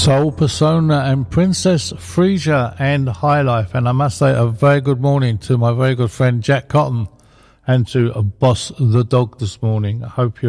Soul Persona and Princess Frisia and High Life. And I must say a very good morning to my very good friend Jack Cotton and to Boss the Dog this morning. I hope you're